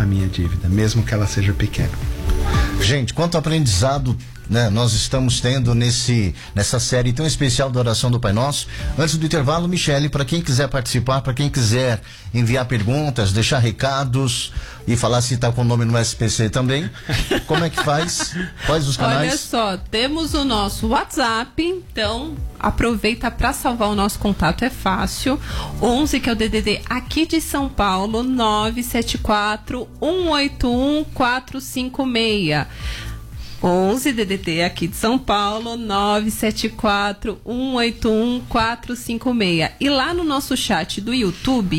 a minha dívida, mesmo que ela seja pequena. Gente, quanto aprendizado, né, nós estamos tendo nessa série tão especial da oração do Pai Nosso. Antes do intervalo, Michele, para quem quiser participar, para quem quiser enviar perguntas, deixar recados e falar se está com o nome no SPC também, como é que faz? Quais os canais? Olha só, temos o nosso WhatsApp, então aproveita para salvar o nosso contato, é fácil. 11, que é o DDD aqui de São Paulo, 974 181 456. 11 DDT aqui de São Paulo, 974 181 456. E lá no nosso chat do YouTube,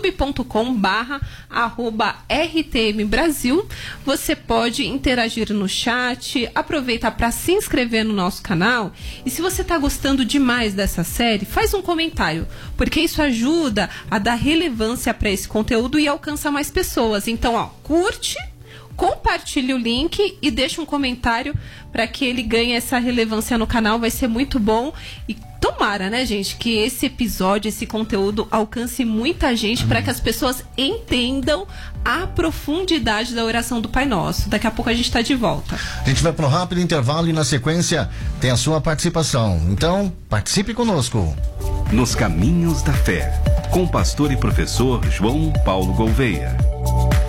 youtube.com/RTM Brasil, você pode interagir no chat, aproveita para se inscrever no nosso canal. E se você está gostando demais dessa série, faz um comentário, porque isso ajuda a dar relevância para esse conteúdo e alcança mais pessoas. Então, ó, curte, compartilhe o link e deixa um comentário para que ele ganhe essa relevância no canal, vai ser muito bom. E tomara, né, gente, que esse episódio, esse conteúdo alcance muita gente, para que as pessoas entendam a profundidade da oração do Pai Nosso. Daqui a pouco a gente está de volta. A gente vai para um rápido intervalo e na sequência tem a sua participação. Então, participe conosco. Nos Caminhos da Fé, com o pastor e professor João Paulo Gouveia.